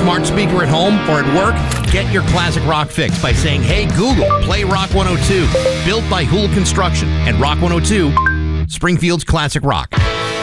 smart speaker at home or at work? Get your classic rock fix by saying, "Hey Google, play Rock 102." Built by Hool Construction and Rock 102, Springfield's classic rock.